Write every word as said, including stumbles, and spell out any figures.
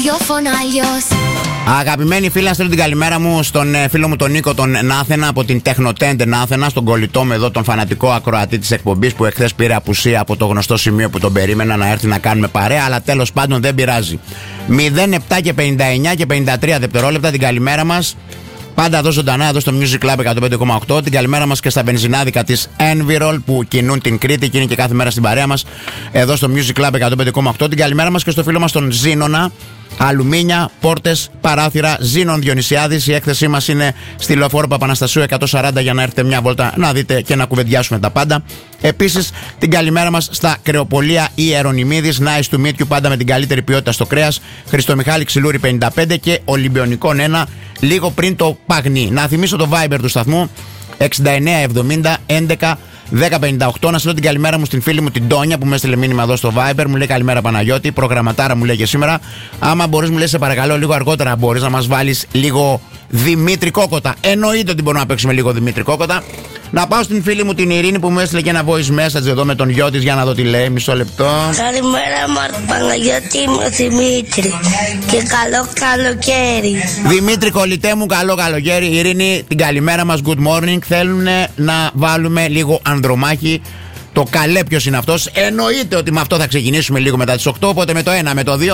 Αγαπημένοι φίλοι, να στείλω την καλημέρα μου στον ε, φίλο μου τον Νίκο τον Νάθενα από την Τεχνοτέντ Νάθενα, στον κολλητό μου εδώ, τον φανατικό ακροατή της εκπομπής που εχθές πήρε απουσία από το γνωστό σημείο που τον περίμενα να έρθει να κάνουμε παρέα, αλλά τέλος πάντων δεν πειράζει. μηδέν επτά και πενήντα εννιά και πενήντα τρία δευτερόλεπτα την καλημέρα μας. Πάντα εδώ ζωντανά, εδώ στο Music Club εκατόν πέντε κόμμα οκτώ. Την καλημέρα μας και στα βενζινάδικα της Envirol που κινούν την Κρήτη και είναι και κάθε μέρα στην παρέα μας εδώ στο Music Club εκατόν πέντε κόμμα οκτώ. Την καλημέρα μας και στο φίλο μας τον Ζήνονα. Αλουμίνια, πόρτες, παράθυρα, Ζήνων Διονυσιάδης. Η έκθεσή μας είναι στη Λεωφόρο Παπαναστασίου εκατόν σαράντα για να έρθετε μια βόλτα να δείτε και να κουβεντιάσουμε τα πάντα. Επίσης, την καλημέρα μας στα Κρεοπολία Ιερονιμίδης. Nice to meet you, πάντα με την καλύτερη ποιότητα στο κρέας. Χριστομιχάλη Ξυλούρη πενήντα πέντε και Ολυμπιονικών ένα, λίγο πριν το Παγνί. Να θυμίσω το Viber του σταθμού εξήντα εννιά εβδομήντα έντεκα δέκα πενήντα οκτώ. Να στείλω την καλημέρα μου στην φίλη μου την Τόνια που με έστειλε μήνυμα εδώ στο Viber. Μου λέει καλημέρα Παναγιώτη, προγραμματάρα μου λέγε σήμερα. Άμα μπορείς, μου λέει σε παρακαλώ λίγο αργότερα, μπορείς να μας βάλεις λίγο Δημήτρη Κόκοτα. Εννοείται ότι μπορούμε να παίξουμε λίγο Δημήτρη Κόκοτα. Να πάω στην φίλη μου την Ειρήνη που μου έστειλε και ένα voice message εδώ με τον γιο της για να δω τι λέει. Μισό λεπτό. Καλημέρα Μάρκο Παναγιώτη, είμαι ο Δημήτρη και καλό καλοκαίρι. Δημήτρη κολλητέ μου, καλό καλοκαίρι. Ειρήνη, την καλημέρα μας, good morning. Θέλουν να βάλουμε λίγο Ανδρομάχη. Το καλέ ποιος είναι αυτός. Εννοείται ότι με αυτό θα ξεκινήσουμε λίγο μετά τις οκτώ. Οπότε με το ένα, με το δύο.